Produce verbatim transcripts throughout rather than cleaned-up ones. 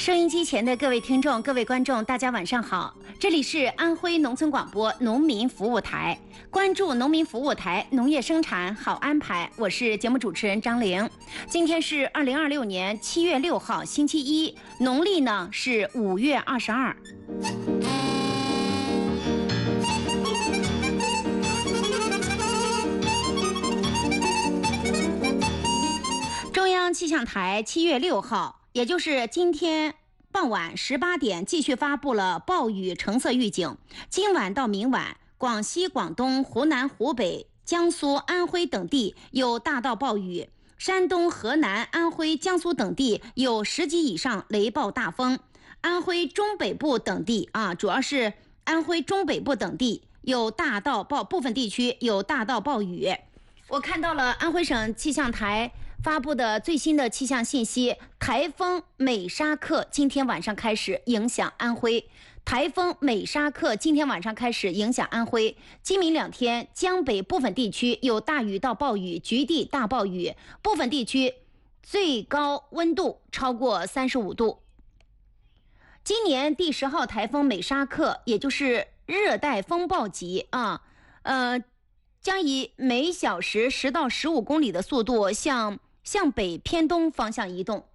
收音机前的各位听众、各位观众，大家晚上好！这里是安徽农村广播农民服务台，关注农民服务台，农业生产好安排。我是节目主持人张玲。今天是二零二六年七月六号，星期一，农历呢是五月二十二。中央气象台七月六号，也就是今天傍晚十八点，继续发布了暴雨橙色预警。今晚到明晚，广西、广东、湖南、湖北、江苏、安徽等地有大到暴雨，山东、河南、安徽、江苏等地有十级以上雷暴大风，安徽中北部等地啊，主要是安徽中北部等地有大到暴，部分地区有大到暴雨。我看到了安徽省气象台发布的最新的气象信息，台风美沙克今天晚上开始影响安徽。台风美沙克今天晚上开始影响安徽，今明两天江北部分地区有大雨到暴雨，局地大暴雨，部分地区最高温度超过三十五度。今年第十号台风美沙克，也就是热带风暴级啊，呃，将以每小时十到十五公里的速度向向北偏东方向移动，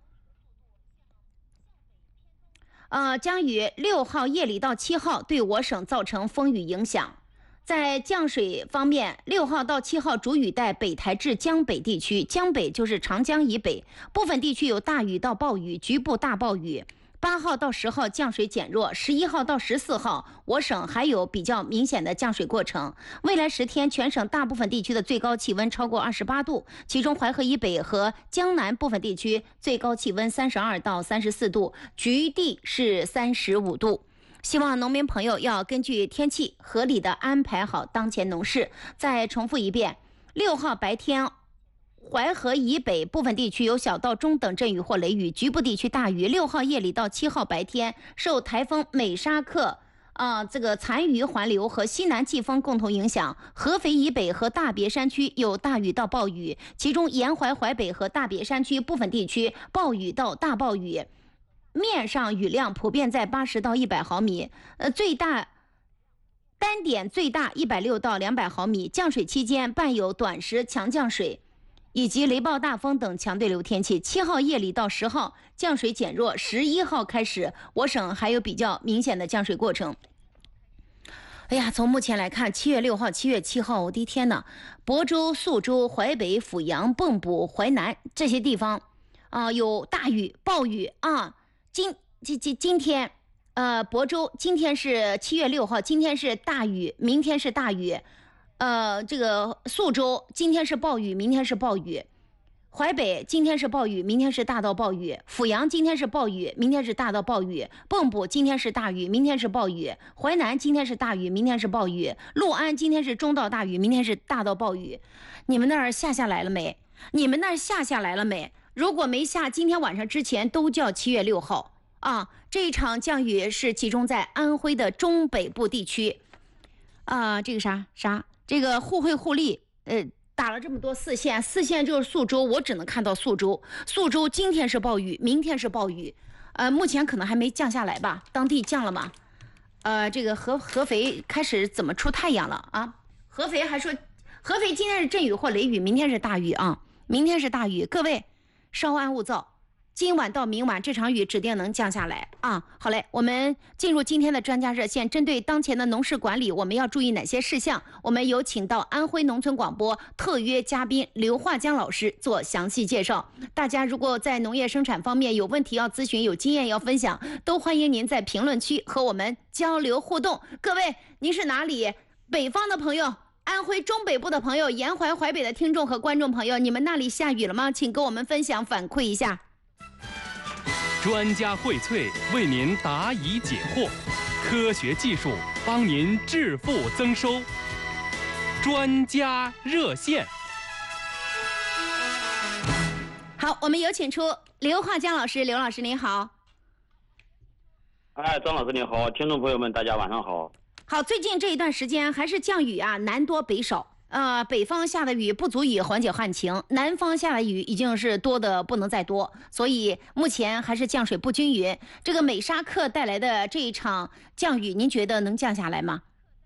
呃，将于六号夜里到七号对我省造成风雨影响。在降水方面，六号到七号主雨带北抬至江北地区，江北就是长江以北，部分地区有大雨到暴雨，局部大暴雨。八号到十号降水减弱，十一号到十四号我省还有比较明显的降水过程。未来十天全省大部分地区的最高气温超过二十八度，其中淮河以北和江南部分地区最高气温三十二到三十四度，局地是三十五度。希望农民朋友要根据天气合理的安排好当前农事。再重复一遍，六号白天淮河以北部分地区有小到中等阵雨或雷雨，局部地区大雨。六号夜里到七号白天，受台风美沙克啊、呃、这个残余环流和西南季风共同影响，合肥以北和大别山区有大雨到暴雨，其中沿淮淮北和大别山区部分地区暴雨到大暴雨，面上雨量普遍在八十到一百毫米，呃，最大单点最大一百六到两百毫米。降水期间伴有短时强降水以及雷暴大风等强对流天气。七号夜里到十号降水减弱，十一号开始我省还有比较明显的降水过程。哎呀，从目前来看，七月六号、七月七号，我的天哪！亳州、宿州、淮北、阜阳、蚌埠、淮南这些地方啊、呃，有大雨、暴雨啊。今今今今天，呃，亳州今天是七月六号，今天是大雨，明天是大雨。呃，这个宿州今天是暴雨，明天是暴雨；淮北今天是暴雨，明天是大到暴雨；阜阳今天是暴雨，明天是大到暴雨；蚌埠今天是大雨，明天是暴雨；淮南今天是大雨，明天是暴雨；六安今天是中到大雨，明天是大到暴雨。你们那儿下下来了没？你们那儿下下来了没？如果没下，今天晚上之前都叫七月六号啊！这一场降雨是集中在安徽的中北部地区啊，这个啥啥。这个互惠互利，呃，打了这么多四线，四线就是宿州，我只能看到宿州。宿州今天是暴雨，明天是暴雨，呃，目前可能还没降下来吧？当地降了吗？呃，这个合合肥开始怎么出太阳了啊？合肥还说，合肥今天是阵雨或雷雨，明天是大雨啊，明天是大雨，各位稍安勿躁。今晚到明晚这场雨指定能降下来啊！好嘞，我们进入今天的专家热线，针对当前的农事管理，我们要注意哪些事项？我们有请到安徽农村广播特约嘉宾刘化江老师做详细介绍。大家如果在农业生产方面有问题要咨询，有经验要分享，都欢迎您在评论区和我们交流互动。各位，您是哪里？北方的朋友，安徽中北部的朋友，沿淮淮北的听众和观众朋友，你们那里下雨了吗？请跟我们分享反馈一下。 专家荟萃，为您答疑解惑，科学技术帮您致富增收。专家热线。 好，我们有请出刘化江老师。刘老师您好。 哎，张老师您好，听众朋友们大家晚上好。 好，最近这一段时间还是降雨啊，南多北少呃，北方下的雨不足以缓解旱情，南方下的雨已经是多的不能再多，所以目前还是降水不均匀。这个美沙克带来的这一场降雨，您觉得能降下来吗？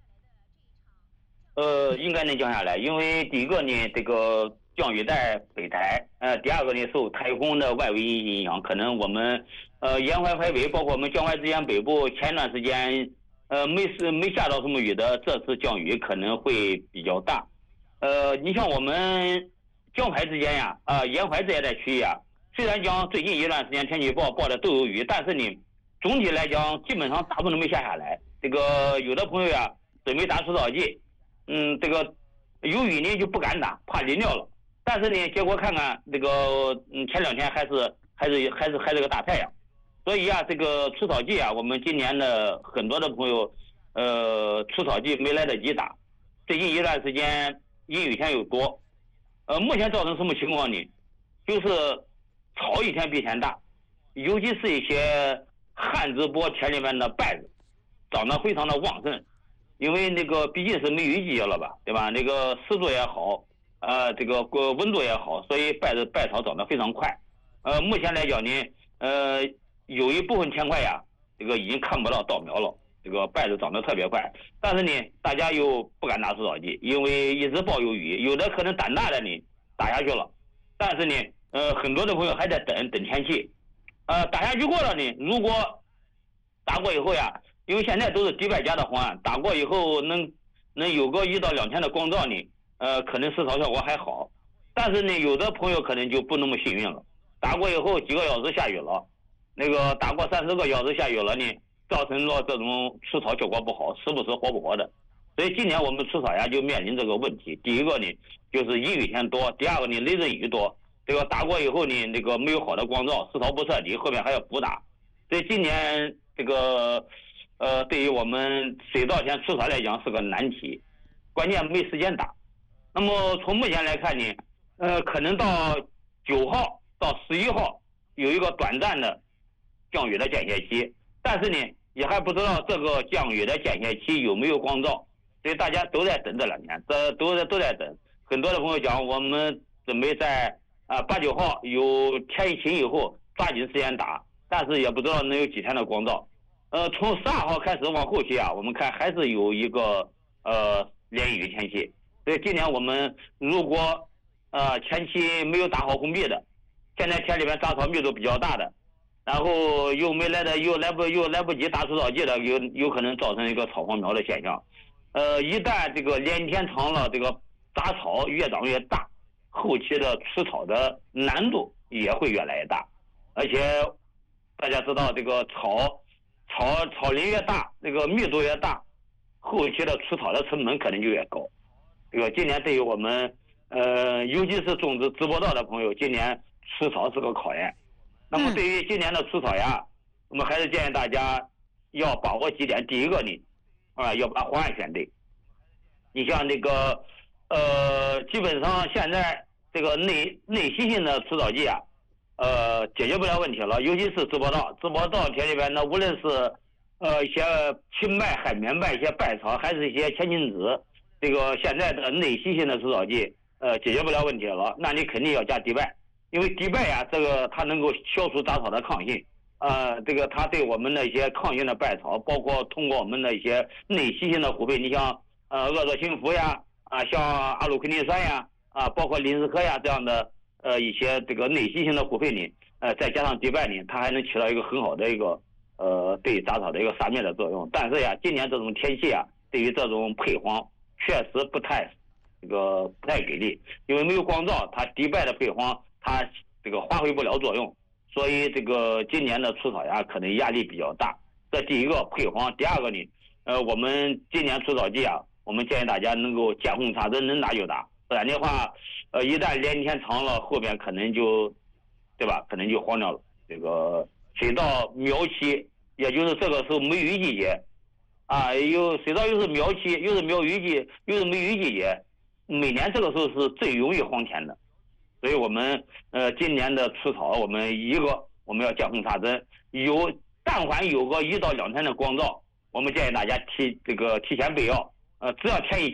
呃，应该能降下来，因为第一个呢，这个降雨带北抬，呃，第二个呢，受台风的外围影响，可能我们呃沿淮淮北，包括我们江淮之间北部，前段时间呃没是没下到什么雨的，这次降雨可能会比较大。呃，你像我们江淮之间呀，啊、呃，沿淮这一带区域啊，虽然讲最近一段时间天气预报报的都有雨，但是呢，总体来讲基本上大部分都没下下来。这个有的朋友呀准备打除草剂，嗯，这个有雨呢就不敢打，怕淋掉了。但是呢，结果看看这个，嗯，前两天还是还是还是还是个大太阳，所以啊，这个除草剂啊，我们今年的很多的朋友，呃，除草剂没来得及打，最近一段时间阴雨天又多，呃，目前造成什么情况呢？就是草一天比一天大，尤其是一些旱子播田里面的稗子，长得非常的旺盛，因为那个毕竟是梅雨季节了吧，对吧？那个湿度也好，呃，这个温度也好，所以稗子稗草长得非常快。呃，目前来讲呢，呃，有一部分田块呀，这个已经看不到稻苗了。这个稗子长得特别快，但是呢，大家又不敢打除草剂，因为一直抱有雨，有的可能胆大的呢打下去了，但是呢，呃，很多的朋友还在等等天气，呃，打下去过了呢，如果打过以后呀，因为现在都是迪拜加的方案，打过以后能能有个一到两天的光照呢，呃，可能湿草效果还好，但是呢，有的朋友可能就不那么幸运了，打过以后几个小时下雨了，那个打过三十个小时下雨了呢。造成了这种除草效果不好，时不时活不活的，所以今年我们除草呀就面临这个问题。第一个呢，就是阴雨天多；第二个呢，雷阵雨多。这个打过以后呢，那个没有好的光照，湿草不彻底，后面还要补打。所以今年这个呃，对于我们水稻田除草来讲是个难题，关键没时间打。那么从目前来看呢，呃，可能到九号到十一号有一个短暂的降雨的间歇期，但是呢。也还不知道这个降雨的间歇期有没有光照，所以大家都在等这两天，这都在都在等。很多的朋友讲，我们准备在啊八九号有天一晴以后抓紧时间打，但是也不知道能有几天的光照。呃，从十二号开始往后期啊，我们看还是有一个呃连雨天气。所以今年我们如果呃前期没有打好红壁的，现在田里面杂草密度比较大的。然后又没来的，又来不又来不及打除草剂的，有有可能造成一个草黄苗的现象。呃，一旦这个连天长了，这个杂草越长越大，后期的除草的难度也会越来越大。而且大家知道，这个草草草林越大，这个密度越大，后期的除草的成本可能就越高。这个今年对于我们呃，尤其是种植直播稻的朋友，今年除草是个考验。那么对于今年的除草呀，我们还是建议大家要把握几点。第一个呢，啊，要把方案选对。你像这个，呃，基本上现在这个内内吸性的除草剂啊，呃，解决不了问题了。尤其是直播稻，直播稻田里边呢，无论是呃一些青麦、海绵麦、一些稗草，还是一些千斤子，这个现在的内吸性的除草剂，呃，解决不了问题了，那你肯定要加迪拜。因为迪拜呀，这个它能够消除杂草的抗性，呃，这个它对我们的一些抗性的稗草，包括通过我们的一些内吸性的虎配，你像呃鄂唑辛福呀，啊像阿鲁昆丁酸呀，啊包括林斯科呀这样的呃一些这个内吸性的虎配呢，呃再加上迪拜呢，它还能起到一个很好的一个呃对杂草的一个杀灭的作用。但是呀，今年这种天气啊，对于这种配方确实不太这个不太给力，因为没有光照，它迪拜的配方。它这个发挥不了作用，所以这个今年的除草呀可能压力比较大。这第一个配方，第二个呢，呃，我们今年除草剂啊，我们建议大家能够见缝插针，能打就打，不然的话，呃，一旦连天长了，后边可能就，对吧？可能就荒掉了。这个水稻苗期，也就是这个时候梅雨季节，啊，又水稻又是苗期，又是苗雨季，又是梅雨季节，每年这个时候是最容易荒田的。所以我们呃今年的除草，我们一个我们要见缝插针，有但凡有个一到两天的光照，我们建议大家提这个提前备药，呃，只要天一晴，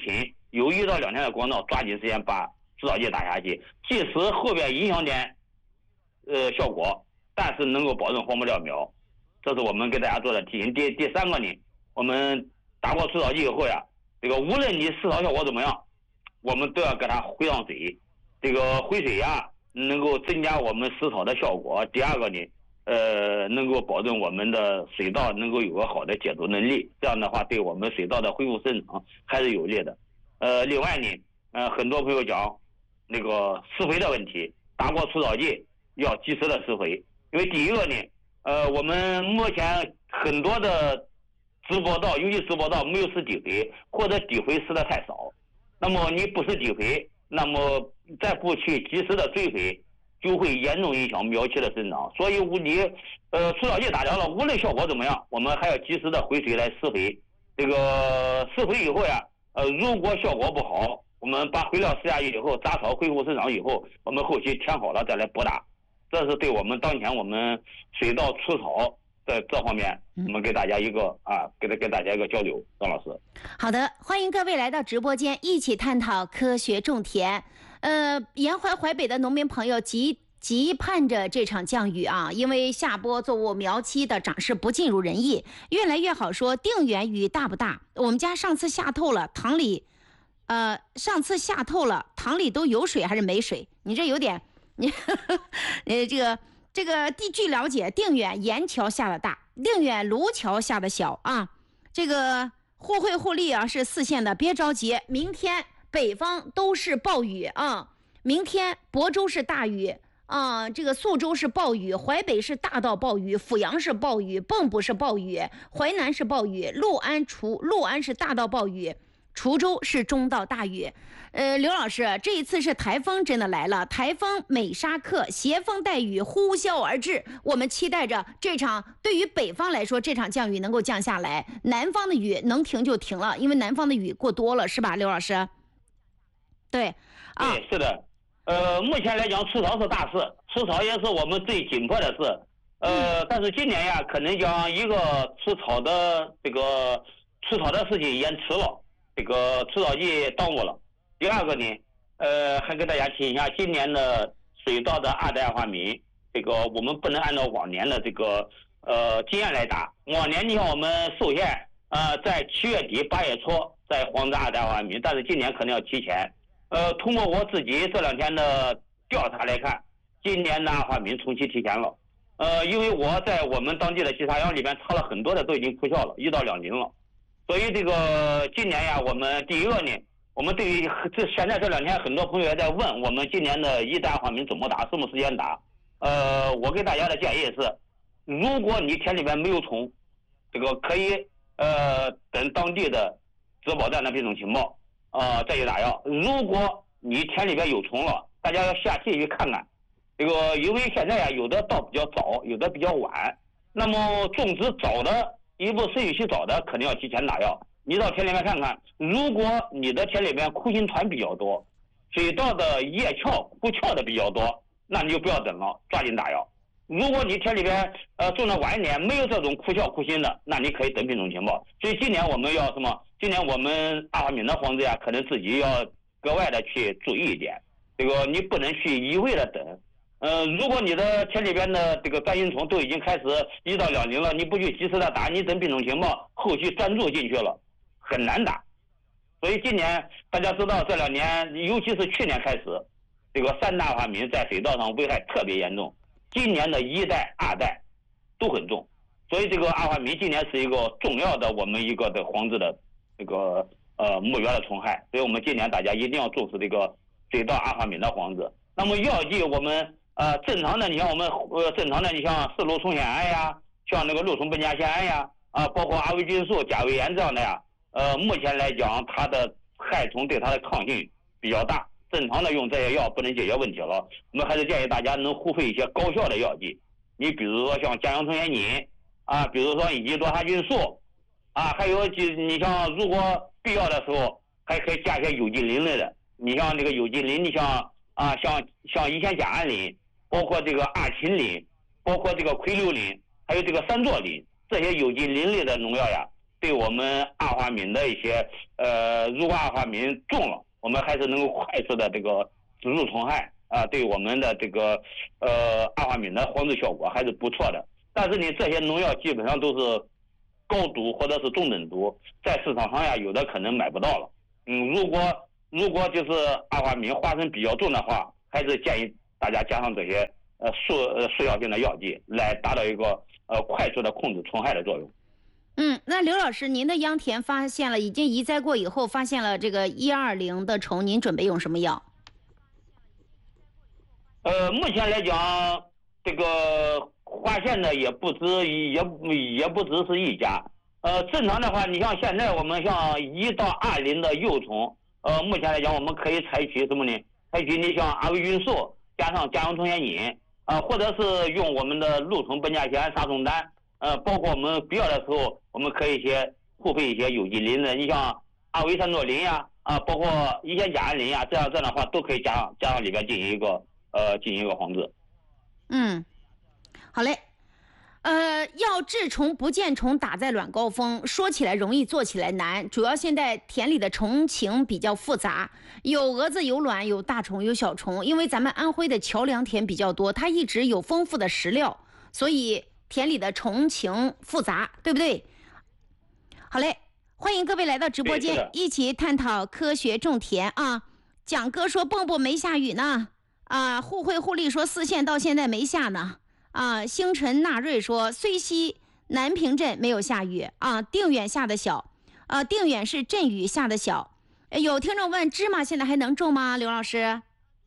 有一到两天的光照，抓紧时间把除草剂打下去，即使后边影响点呃效果，但是能够保证黄不掉苗，这是我们给大家做的提醒。第第三个呢，我们打过除草剂以后呀，这个无论你施草效果怎么样，我们都要给它回上水，这个回水呀能够增加我们施草的效果。第二个呢，呃，能够保证我们的水稻能够有个好的解毒能力，这样的话对我们水稻的恢复生长还是有利的。呃，另外呢，呃，很多朋友讲那个施肥的问题，打过除草剂要及时的施肥，因为第一个呢，呃，我们目前很多的直播道，尤其直播道没有施底肥，或者底肥施的太少，那么你不施底肥，那么再不去及时的追肥，就会严重影响苗期的生长。所以你呃除草剂打掉了，无论效果怎么样，我们还要及时的回水来施肥。这个施肥以后呀，呃，如果效果不好，我们把肥料施下去以后，杂草恢复生长以后，我们后期填好了再来补打。这是对我们当前我们水稻除草在这方面，我们给大家一个啊，给给大家一个交流。张老师， 好的，欢迎各位来到直播间，一起探讨科学种田。呃，沿淮淮北的农民朋友急急盼着这场降雨啊，因为下播作物苗期的长势不尽如人意，越来越好说。定远雨大不大？我们家上次下透了，塘里，呃，上次下透了，塘里都有水还是没水？你这有点，你，呃，这个这个地据了解，定远盐桥下的大，定远卢桥下的小啊。这个互惠互利啊，是四线的，别着急，明天北方都是暴雨啊，明天亳州是大雨。啊，这个宿州是暴雨，淮北是大到暴雨，阜阳是暴雨，蚌埠是暴雨，淮南是暴雨，六安滁六安是大到暴雨，滁州是中到大雨。呃，刘老师，这一次是台风真的来了，台风美沙克携风带雨呼啸而至，我们期待着这场对于北方来说，这场降雨能够降下来，南方的雨能停就停了，因为南方的雨过多了，是吧，刘老师？对， 啊，对，是的。呃，目前来讲，除草是大事，除草也是我们最紧迫的事。呃，但是今年呀，可能将一个除草的这个除草的事情延迟了，这个除草剂耽误了。第二个呢，呃，还给大家提一下，今年的水稻的二代二化米，这个我们不能按照往年的这个呃经验来打。往年你像我们寿县，呃，在七月底八月初在黄植二代二化米，但是今年可能要提前。呃，通过我自己这两天的调查来看，今年的二化米冲期提前了。呃，因为我在我们当地的集插秧里边查了很多的都已经枯效了，一到两斤了。所以这个今年呀，我们第一个呢，我们对于这现在这两天很多朋友也在问我们今年的一代二化米怎么打，什么时间打？呃，我给大家的建议是，如果你田里边没有虫，这个可以呃等当地的植保站的品种情报。呃，再去打药。如果你田里边有虫了，大家要下地去看看。这个因为现在呀，有的稻比较早，有的比较晚。那么种植早的，一步生育期早的，肯定要提前打药。你到田里面看看，如果你的田里面枯心团比较多，水稻的叶鞘枯鞘的比较多，那你就不要等了，抓紧打药。如果你田里边呃种的晚一点，没有这种枯鞘枯心的，那你可以等品种情报。所以今年我们要什么？今年我们二化米的黄植呀，可能自己要格外的去注意一点。这个你不能去一味的等。呃，如果你的田里边的这个专心虫都已经开始一到两斤了，你不去及时的打，你等品种情报，后续专注进去了，很难打。所以今年大家知道这两年，尤其是去年开始，这个三大二化米在水稻上危害特别严重。今年的一代、二代都很重，所以这个二化米今年是一个重要的我们一个的黄质的这个呃牧源的虫害，所以我们今年大家一定要重视这个水稻二化米的黄质。那么药剂我们呃正常的，你像我们呃正常的，你像四氯虫酰胺呀，像那个六虫苯甲酰胺呀，啊包括阿维菌素、甲维炎这样的呀，呃目前来讲它的害虫对它的抗性比较大。正常的用这些药不能解决问题了，我们还是建议大家能互惠一些高效的药剂。你比如说像甲氧虫酰啶啊，比如说乙基多哈菌素啊，还有就你像如果必要的时候还可以加一些有机磷类的。你像这个有机磷，你像啊像像乙酰甲胺磷，包括这个二腈磷，包括这个喹硫磷，还有这个三唑磷，这些有机磷类的农药呀， 对我们二化醚的一些呃，如果二化醚中了，我们还是能够快速的这个止住虫害啊，对我们的这个呃二化醚的防治效果还是不错的。但是呢，这些农药基本上都是高毒或者是中等毒，在市场上呀有的可能买不到了。嗯，如果如果就是二化醚花生比较重的话，还是建议大家加上这些呃速呃速效性的药剂，来达到一个呃快速的控制虫害的作用。 嗯，那刘老师，您的秧田发现了已经移栽过以后发现了这个一二零的虫，您准备用什么药？ 呃，目前来讲，这个发现的也不止也也不只是一家。呃，正常的话，你像现在我们像一到二零的幼虫，呃，目前来讲我们可以采取什么呢？采取你像阿维菌素加上甲氧虫酰饮啊、呃，或者是用我们的露虫苯甲酰杀虫丹，呃，包括我们必要的时候，我们可以一些互配一些有机磷的，你像阿维三唑磷呀，啊，包括乙酰甲胺磷呀，这样这样的话都可以加上加上里边进行一个呃进行一个防治。 嗯，好嘞。呃，要治虫不见虫，打在卵高峰，说起来容易，做起来难。主要现在田里的虫情比较复杂，有蛾子，有卵，有大虫，有小虫。因为咱们安徽的桥梁田比较多，它一直有丰富的食料，所以田里的虫情复杂，对不对？好嘞，欢迎各位来到直播间，一起探讨科学种田啊。蒋哥说蚌埠没下雨呢，啊，互惠互利说四县到现在没下呢。啊，星辰纳瑞说，睢溪南平镇没有下雨啊，定远下的小，啊，定远是阵雨下的小。有听众问，芝麻现在还能种吗？刘老师？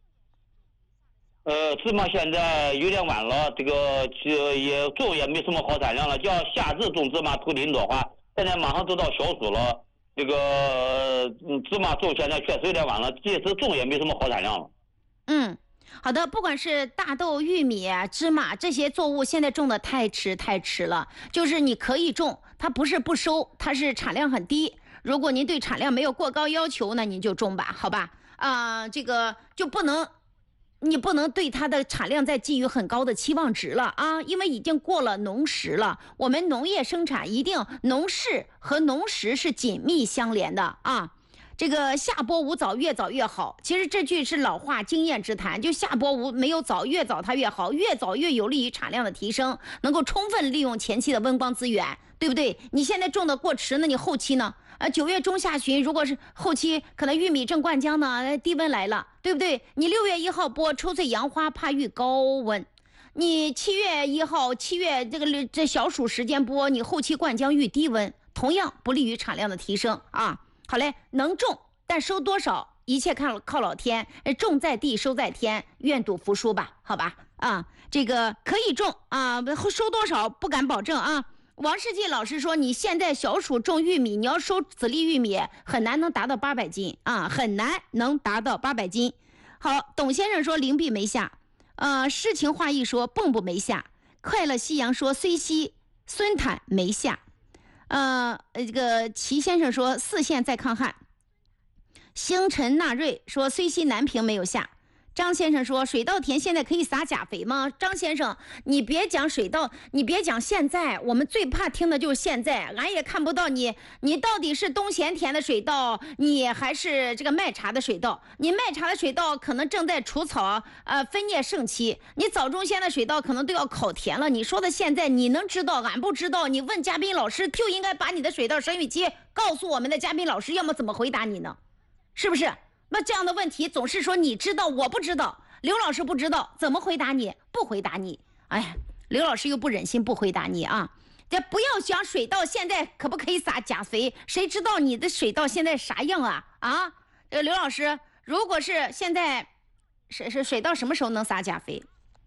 呃，芝麻现在有点晚了，这个也种也没什么好产量了。叫夏至种芝麻图林朵花，现在马上都到小暑了，这个嗯芝麻种现在确实有点晚了，即使种也没什么好产量了。 嗯。好的，不管是大豆、玉米、芝麻这些作物，现在种的太迟太迟了。就是你可以种，它不是不收，它是产量很低。如果您对产量没有过高要求呢，您就种吧，好吧？啊、呃，这个就不能，你不能对它的产量再寄予很高的期望值了啊，因为已经过了农时了。我们农业生产一定农事和农时是紧密相连的啊。这个下播无早，越早越好。其实这句是老话，经验之谈。就下播无没有早，越早它越好，越早越有利于产量的提升，能够充分利用前期的温光资源，对不对？你现在种的过迟，那你后期呢？呃，九月中下旬，如果是后期，可能玉米正灌浆呢，低温来了，对不对？你六月一号播抽穗杨花，怕遇高温。你七月一号，七月这个这小暑时间播，你后期灌浆遇低温，同样不利于产量的提升啊。好嘞，能种，但收多少，一切看靠老天。种在地，收在天，愿赌服输吧，好吧？啊，这个可以种啊，收多少不敢保证啊。王世纪老师说，你现在小暑种玉米，你要收籽粒玉米，很难能达到八百斤啊，很难能达到八百斤。好，董先生说灵璧没下，呃，诗情画意说蚌埠没下，快乐夕阳说睢溪孙坦没下。呃，这个齐先生说四县在抗旱，星辰纳瑞说睢溪南平没有下，张先生说水稻田现在可以撒钾肥吗？张先生，你别讲水稻，你别讲现在，我们最怕听的就是现在，俺也看不到你，你到底是冬闲田的水稻，你还是这个麦茬的水稻？你麦茬的水稻可能正在除草，呃，分叶盛期，你早中先的水稻可能都要烤田了。你说的现在，你能知道，俺不知道。你问嘉宾老师，就应该把你的水稻生育期告诉我们的嘉宾老师，要么怎么回答你呢？是不是？那这样的问题总是说你知道我不知道，刘老师不知道，怎么回答你？不回答你。哎呀，刘老师又不忍心不回答你啊！这不要想水稻现在可不可以撒钾肥，谁知道你的水稻现在啥样啊？啊，这个刘老师，如果是现在是是水稻什么时候能撒钾肥？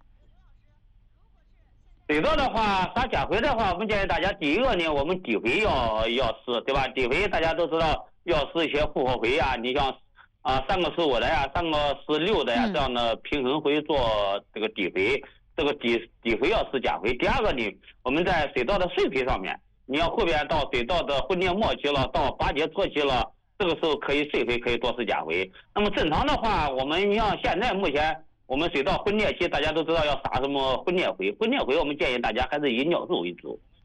水稻的话，撒钾肥的话，我们建议大家第一个呢，我们底肥要要施，对吧？底肥大家都知道要施一些复合肥呀，你像。啊，三个十五的呀，三个十六的呀，这样的平衡肥做这个底肥，这个底底肥要施钾肥。第二个呢，我们在水稻的穗培上面，你要后边到水稻的婚叶末期了，到拔节初期了，这个时候可以穗培，可以多施钾肥。那么正常的话，我们你像现在目前我们水稻婚叶期，大家都知道要撒什么婚叶肥，婚叶肥我们建议大家还是以鸟肉为主，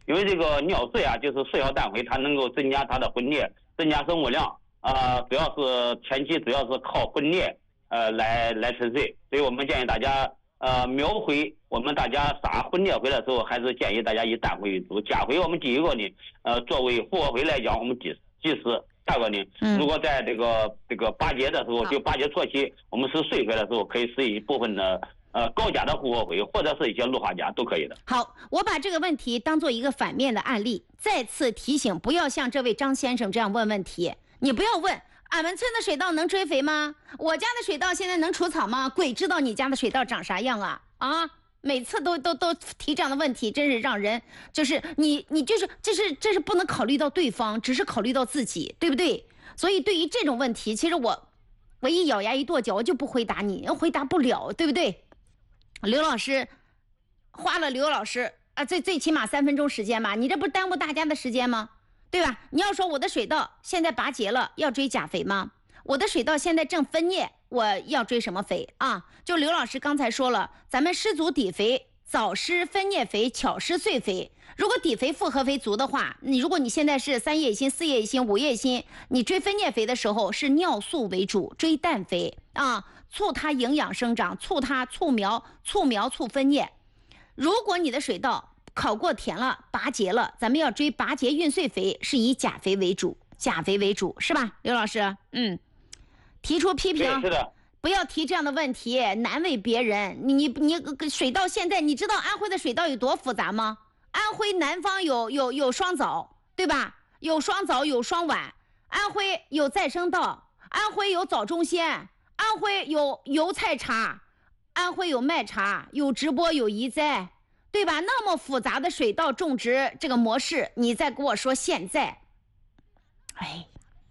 因为这个尿素呀，就是四小氮肥，它能够增加它的分裂，增加生物量。啊、呃，主要是前期主要是靠分裂呃来来沉睡，所以我们建议大家呃苗肥，我们大家撒分裂肥的时候，还是建议大家以氮肥为主。钾肥我们第一个呢，呃作为复合肥来讲，我们及及时。第二个呢，如果在这个这个八节的时候，就八节初期，我们施碎肥的时候，可以施一部分的呃高钾的复合肥，或者是一些氯化钾都可以的。 好，我把这个问题当做一个反面的案例，再次提醒，不要像这位张先生这样问问题。你不要问俺们村的水稻能追肥吗？我家的水稻现在能除草吗？鬼知道你家的水稻长啥样啊！啊，每次都都都提这样的问题，真是让人就是你你就是这是这是不能考虑到对方，只是考虑到自己，对不对？所以对于这种问题，其实我我一咬牙一跺脚，我就不回答你，回答不了，对不对？刘老师花了刘老师啊，最最起码三分钟时间吧，你这不耽误大家的时间吗？对吧？你要说我的水稻现在拔节了，要追钾肥吗？我的水稻现在正分裂，我要追什么肥啊？就刘老师刚才说了，咱们施足底肥、早施分裂肥、巧施碎肥。如果底肥复合肥足的话，你如果你现在是三叶心、四叶心、五叶心，你追分裂肥的时候是尿素为主，追氮肥啊，促它营养生长，促它促苗、促苗、促分裂。如果你的水稻烤过田了，拔节了，咱们要追拔节运碎肥，是以钾肥为主，钾肥为主，是吧，刘老师？嗯，提出批评， 是的， 不要提这样的问题，难为别人。你你你水稻现在，你知道安徽的水稻有多复杂吗？安徽南方有有有双枣，对吧？有双枣，有双晚。安徽有再生稻，安徽有枣中鲜，安徽有油菜茶，安徽有麦茶，有直播，有移栽。对吧？那么复杂的水稻种植这个模式，你再跟我说现在，哎，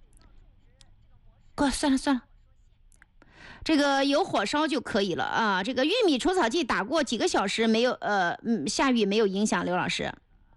过算了算了，这个有火烧就可以了啊。这个玉米除草剂打过几个小时没有？呃，嗯，下雨没有影响，刘老师。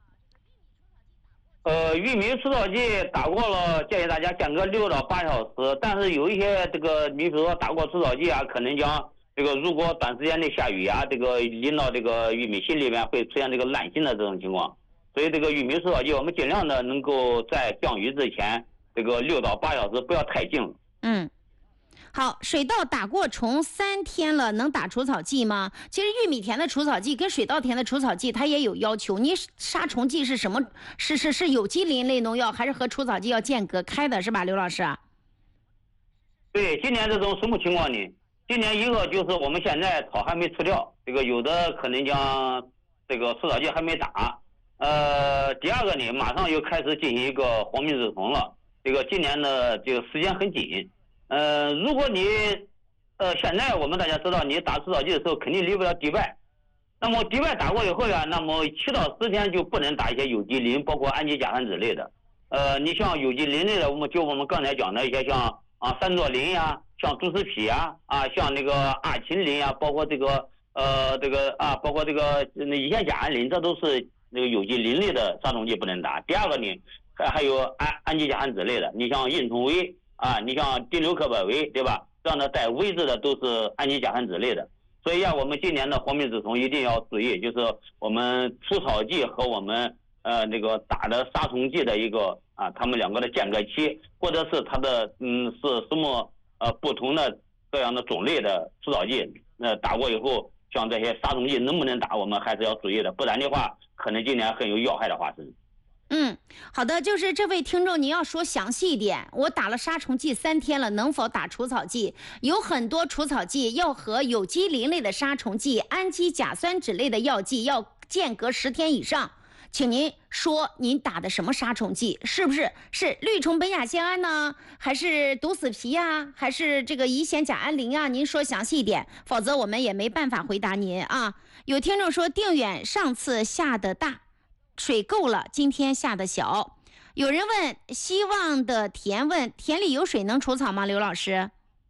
呃，玉米除草剂打过了，建议大家间隔六到八小时。但是有一些这个，你比如说打过除草剂啊，可能将。这个如果短时间内下雨呀、啊，这个淋到这个玉米芯里面会出现这个烂芯的这种情况，所以这个玉米除草剂我们尽量的能够在降雨之前，这个六到八小时不要太近了。 嗯，好，水稻打过虫三天了，能打除草剂吗？其实玉米田的除草剂跟水稻田的除草剂它也有要求，你杀虫剂是什么？是是是有机磷类农药，还是和除草剂要间隔开的，是吧，刘老师？ 对，今年这种什么情况呢？今年一个就是我们现在草还没除掉，这个有的可能将这个除草剂还没打，呃，第二个呢，马上又开始进行一个黄病治虫了。这个今年的这个时间很紧，呃，如果你呃现在我们大家知道，你打除草剂的时候肯定离不了地外，那么地外打过以后呀，那么七到十天就不能打一些有机磷，包括氨基甲酸酯类的。呃，你像有机磷类的，我们就我们刚才讲的一些像啊三唑磷呀。像猪屎吡呀，啊，像那个阿嗪磷呀，包括这个呃这个啊，包括这个那乙酰甲胺磷，这都是那个有机磷类的杀虫剂不能打。第二个呢，还还有氨氨基甲胺酯类的，你像印虫维啊，你像丁硫克柏维，对吧？这样的带维字的都是氨基甲胺酯类的。所以呀、啊，我们今年的黄病治虫一定要注意，就是我们除草剂和我们呃那个打的杀虫剂的一个啊，它们两个的间隔期，或者是它的嗯是什么？呃，不同的各样的种类的除草剂，呃，打过以后，像这些杀虫剂能不能打，我们还是要注意的，不然的话，可能今年很有要害的发生。 嗯，好的，就是这位听众，您要说详细一点。我打了杀虫剂三天了，能否打除草剂？有很多除草剂要和有机磷类的杀虫剂、氨基甲酸酯类的药剂要间隔十天以上。请您说您打的什么杀虫剂？是不是是氯虫苯亚酰胺呢？还是毒死皮呀、啊？还是这个乙酰甲胺磷啊？您说详细一点，否则我们也没办法回答您啊。有听众说定远上次下的大，水够了，今天下的小。有人问希望的田问田里有水能除草吗？刘老师？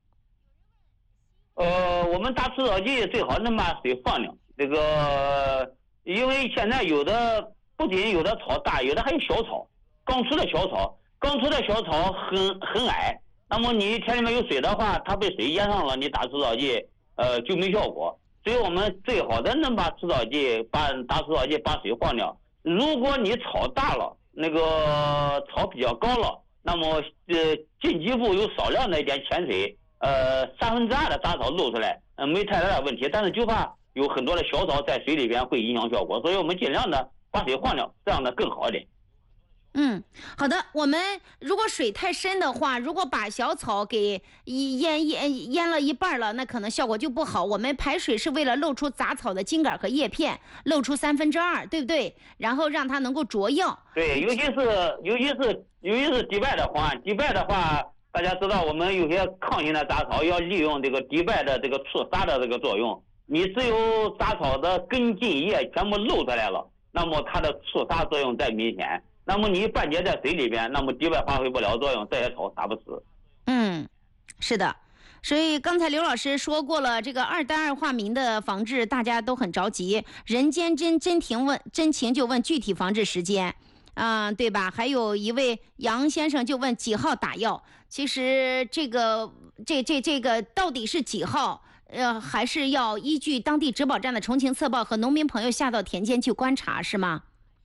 呃，我们打除草剂最好能把水放掉，这个因为现在有的。不仅有的草大，有的还有小草，刚出的小草，刚出的小草很很矮。那么你田里面有水的话，它被水淹上了，你打除草剂，呃，就没效果。所以我们最好的能把除草剂，把打除草剂把水放掉， 如果你草大了，那个草比较高了，那么呃近几步有少量的一点潜水，呃三分之二的杂草露出来，呃没太大的问题，但是就怕有很多的小草在水里边会影响效果，所以我们尽量的把水换掉，这样的更好一点。 嗯，好的。我们如果水太深的话，如果把小草给淹淹淹了一半了，那可能效果就不好。我们排水是为了露出杂草的茎秆和叶片，露出三分之二，对不对？然后让它能够着药。 对，尤其是尤其是尤其是迪拜的话，迪拜的话，大家知道我们有些抗性的杂草要利用这个迪拜的这个促杀的这个作用，你只有杂草的根茎叶全部露出来了，那么它的促杀作用再明显。那么你半截在水里边，那么迪拜发挥不了作用，这些草杀不死。 嗯，是的。所以刚才刘老师说过了，这个二氮二化醚的防治大家都很着急。人间真真情问真情就问具体防治时间，啊、呃，对吧？还有一位杨先生就问几号打药。其实这个这这这个到底是几号？呃，还是要依据当地植保站的重情测报和农民朋友下到田间去观察，是吗？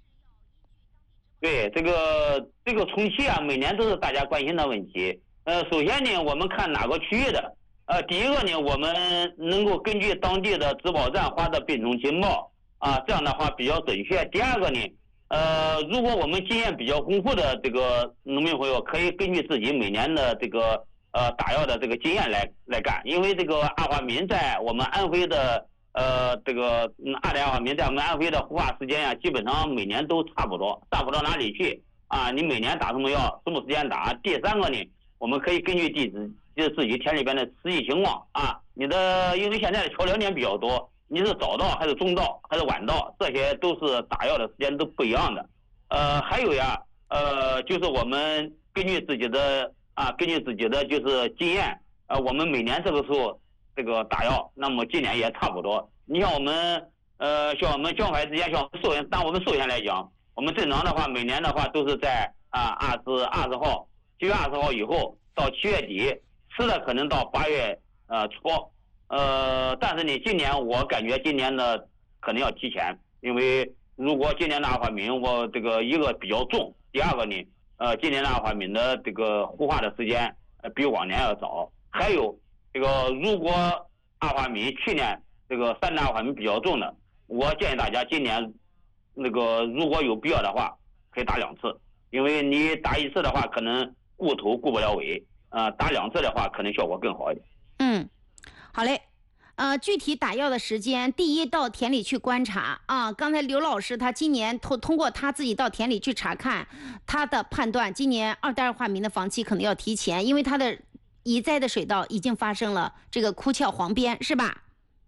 对，这个这个充气啊，每年都是大家关心的问题。呃，首先呢，我们看哪个区域的。呃，第一个呢，我们能够根据当地的植保站发的病虫情报啊，这样的话比较准确。第二个呢，呃，如果我们经验比较丰富的这个农民朋友，可以根据自己每年的这个呃打药的这个经验来来干，因为这个二化醚在我们安徽的。呃，这个二氮二化醚在我们安徽的孵化时间呀、啊，基本上每年都差不多，差不到哪里去啊。你每年打什么药，什么时间打？第三个呢，我们可以根据地址，就是自己田里边的实际情况啊。你的因为现在的桥梁年比较多，你是早稻还是中稻还是晚稻，这些都是打药的时间都不一样的。呃，还有呀，呃，就是我们根据自己的啊，根据自己的就是经验，呃，我们每年这个时候。这个打药，那么今年也差不多。你像我们，呃，像我们江淮之间，像寿险，但我们寿险来讲，我们正常的话，每年的话都是在啊二十二十号，七月二十号以后到七月底，吃的可能到八月呃初，呃，但是呢，今年我感觉今年的可能要提前，因为如果今年的二化醚我这个一个比较重，第二个呢，呃，今年的二化醚的这个孵化的时间呃比往年要早，还有。这个如果二化醚去年这个三氮二化醚比较重的，我建议大家今年那个如果有必要的话，可以打两次，因为你打一次的话可能顾头顾不了尾，呃，打两次的话可能效果更好一点。 嗯，好嘞。呃，具体打药的时间，第一到田里去观察啊。刚才刘老师他今年通通过他自己到田里去查看，他的判断，今年二氮二化醚的防期可能要提前，因为他的。移栽的水稻已经发生了这个枯鞘黄边，是吧？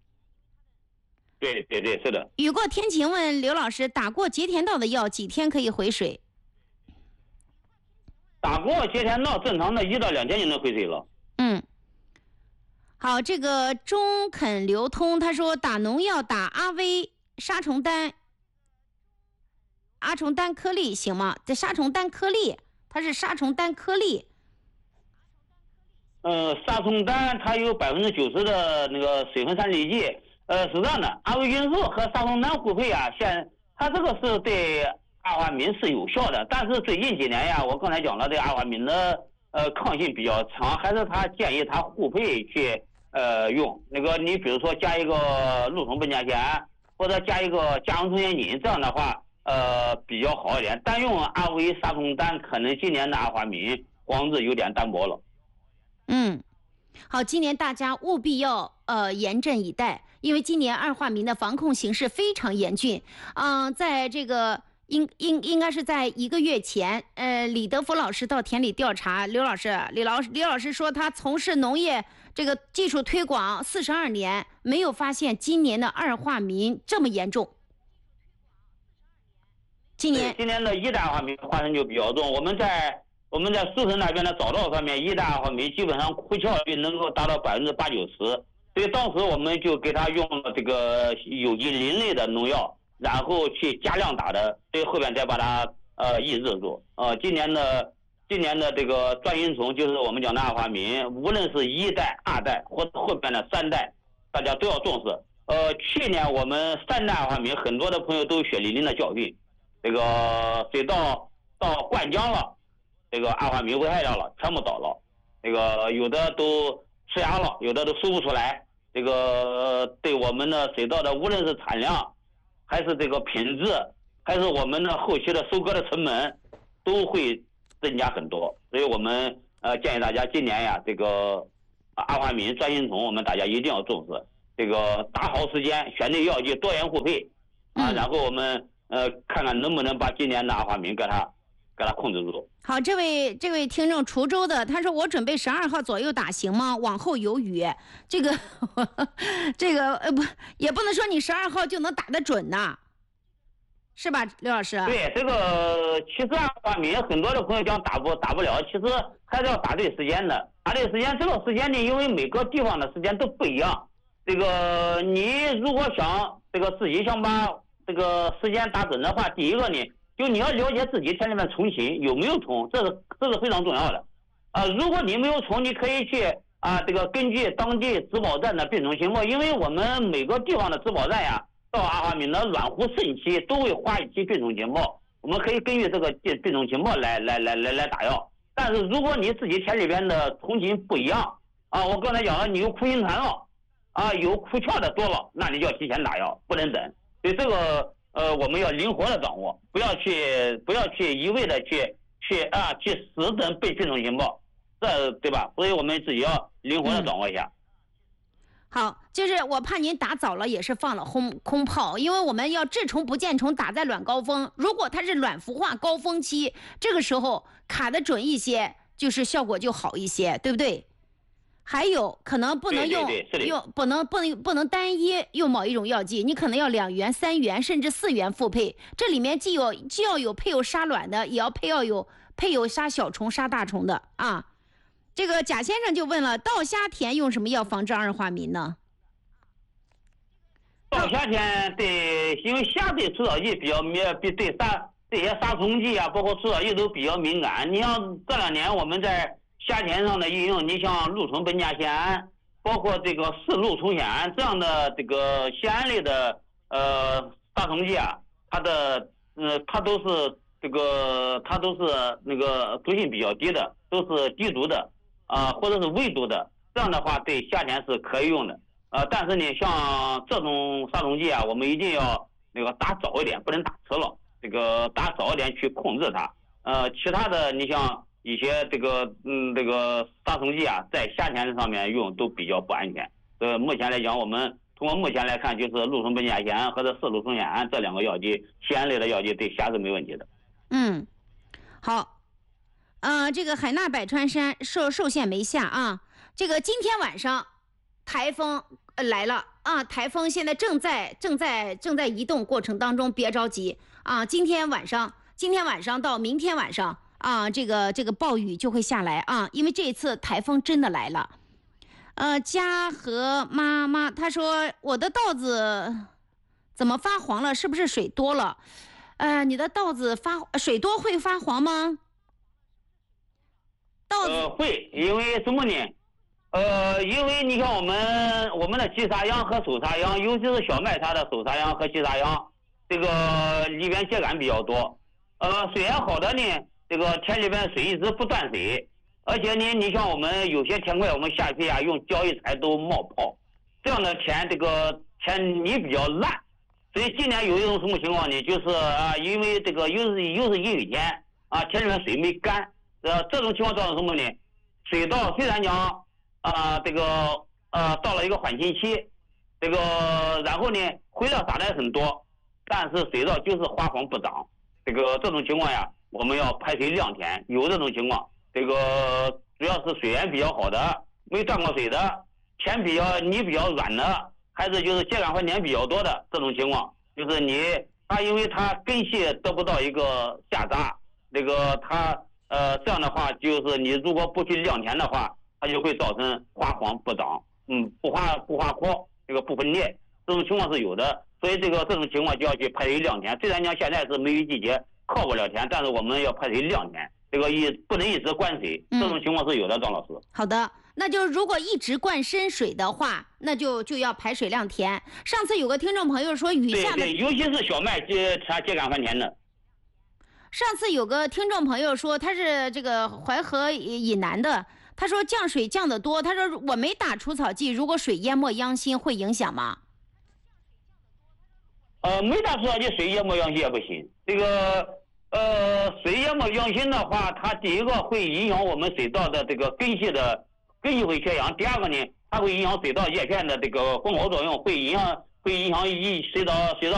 对对对，是的。 雨过天晴问刘老师，打过节田稻的药几天可以回水？ 打过节田稻，正常的一到两天就能回水了。 嗯，好，这个中肯流通他说打农药打阿威杀虫丹，阿虫丹颗粒行吗？这杀虫丹颗粒，它是杀虫丹颗粒。 呃，杀虫丹它有百分之九十的那个水分散粒剂，呃，是这样的，阿维菌素和杀虫丹互配啊，现它这个是对二化醚是有效的，但是最近几年呀，我刚才讲了，这二化醚的呃抗性比较强，还是他建议它互配去呃用。那个你比如说加一个鹿虫苯甲酰，或者加一个甲状腺苷，这样的话呃比较好一点。单用阿维杀虫丹，可能今年的二化醚防治有点单薄了。 嗯，好，今年大家务必要呃严阵以待，因为今年二化醚的防控形势非常严峻。嗯、呃，在这个应应应该是在一个月前，呃，李德福老师到田里调查，刘老师，李老李老师说他从事农业这个技术推广四十二年，没有发现今年的二化醚这么严重。今年今年的一氮二化醚发生就比较重，我们在。我们在苏城那边的早稻上面，一氮二化醚基本上枯鞘率能够达到百分之八九十，所以当时我们就给他用了这个有机磷类的农药，然后去加量打的，所以后面再把它呃抑制住。呃，今年的今年的这个专阴虫就是我们讲的二化醚，无论是一代、二代或者后面的三代，大家都要重视。呃，去年我们三代二化醚，很多的朋友都有血淋淋的教训。 这个水稻到灌浆了，这个二化醚危害掉了，全部倒了。这个有的都吃芽了，有的都收不出来。这个对我们的水稻的无论是产量，还是这个品质，还是我们的后期的收割的成本，都会增加很多。所以我们呃建议大家今年呀，这个二化醚专心虫，我们大家一定要重视。这个打好时间，选对药剂，多元互配啊，然后我们呃看看能不能把今年的二化醚给它给它控制住。 好，这位这位听众滁州的，他说我准备十二号左右打行吗？往后有雨，这个这个呃不也不能说你十二号就能打得准呐，是吧，刘老师？ 对，这个其实二化醚很多的朋友讲打不打不了，其实还是要打对时间的，打对时间。这个时间呢，因为每个地方的时间都不一样。这个你如果想这个自己想把这个时间打准的话，第一个呢，就你要了解自己田里面虫群有没有虫，这是这是非常重要的。啊、呃，如果你没有虫，你可以去啊，这个根据当地植保站的病虫情况，因为我们每个地方的植保站呀，到二化醚的卵孵盛期都会发一期病虫情报，我们可以根据这个病病虫情报来来来来来打药。但是如果你自己田里边的虫群不一样啊，我刚才讲了，你有枯心团了。啊，有枯壳的多了，那你就要提前打药，不能等。所以这个呃，我们要灵活的掌握，不要去不要去一味的去去啊去死等被病虫情报，这对吧？所以我们自己要灵活的掌握一下。嗯、 好，就是我怕您打早了也是放了空空炮，因为我们要治虫不见虫，打在卵高峰。如果它是卵孵化高峰期，这个时候卡得准一些，就是效果就好一些，对不对？还有可能不能用对对对用不能不能不能单一用某一种药剂，你可能要两元、三元甚至四元复配。这里面既有既要有配有杀卵的，也要配要有配有杀小虫、杀大虫的啊。这个贾先生就问了，稻虾田用什么药防治二化醚呢？ 稻虾田对，因为虾对除草剂比较敏，比对杀这些杀虫剂啊，包括除草剂都比较敏感。你像这两年我们在虾田上的应用，你像露虫苯甲酰胺，包括这个四露虫酰胺这样的这个酰胺类的呃杀虫剂啊，它的呃它都是这个它都是那个毒性比较低的，都是低毒的啊、呃、或者是微毒的，这样的话对虾田是可以用的。呃，但是呢，像这种杀虫剂啊，我们一定要那个打早一点，不能打迟了。这个打早一点去控制它。呃，其他的你像一些这个嗯这个杀虫剂啊，在虾田上面用都比较不安全。呃，目前来讲，我们通过目前来看，就是露虫苯甲酰胺和这四露虫酰胺这两个药剂，酰胺类的药剂对虾是没问题的。 嗯，好。呃，这个海纳百川山受受限没下啊。这个今天晚上台风来了啊！台风现在正在正在正在移动过程当中，别着急啊！今天晚上，今天晚上到明天晚上啊，这个这个暴雨就会下来啊，因为这次台风真的来了。呃，家和妈妈她说我的稻子怎么发黄了？是不是水多了？呃，你的稻子发水多会发黄吗？稻子、 呃会，因为什么呢？呃，因为你像我们我们的集沙秧和手沙秧，尤其是小麦茬的手沙秧和集沙秧，这个里边秸秆比较多。呃，水源好的呢，这个田里边水一直不断水，而且呢，你像我们有些田块，我们下去啊用胶一踩都冒泡，这样的田这个田泥比较烂，所以今年有一种什么情况呢？就是啊，因为这个又是又是阴雨天啊，田里面水没干，呃，这种情况造成什么呢？水稻虽然讲。啊、呃，这个呃，到了一个缓清期，这个然后呢，肥料撒的很多，但是水稻就是花黄不长。这个这种情况呀，我们要排水晾田。有这种情况，这个主要是水源比较好的，没断过水的，田比较泥比较软的，还是就是秸秆和黏比较多的这种情况，就是你它因为它根系得不到一个下扎，这个它呃这样的话，就是你如果不去晾田的话。它就会造成花黄不长，嗯，不花不花壳，这个不分裂，这种情况是有的，所以这个这种情况就要去排水晾田。虽然讲现在是梅雨季节，靠不了田，但是我们要排水晾田，这个一不能一直灌水，这种情况是有的，张老师。 好的，那就如果一直灌深水的话，那就就要排水晾田。上次有个听众朋友说雨下的， 对对，尤其是小麦秸秸秆和田的。 上次有个听众朋友说他是这个淮河以南的，他说降水降得多，他说我没打除草剂，如果水淹没秧心会影响吗？ 呃，没打除草剂，水淹没秧心也不行。这个呃，水淹没秧心的话，它第一个会影响我们水稻的这个根系的根系会缺氧，第二个呢，它会影响水稻叶片的这个光合作用，会影响会影响一水稻水稻